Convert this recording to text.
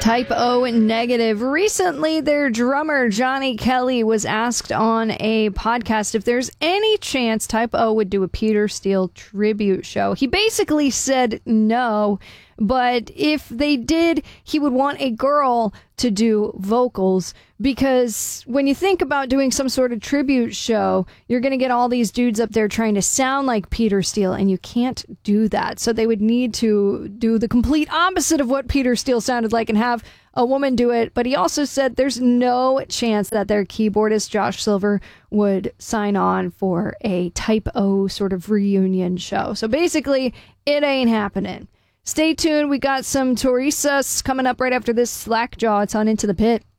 Type O Negative. Recently, their drummer, Johnny Kelly, was asked on a podcast if there's any chance Type O would do a Peter Steele tribute show. He basically said no, but if they did, he would want a girl to do vocals, because when you think about doing some sort of tribute show, you're going to get all these dudes up there trying to sound like Peter Steele, and you can't do that. So they would need to do the complete opposite of what Peter Steele sounded like and have a woman do it. But he also said there's no chance that their keyboardist Josh Silver would sign on for a Type O sort of reunion show. So basically, it ain't happening. Stay tuned. We got some Teresa coming up right after this Slackjaw. It's on Into the Pit.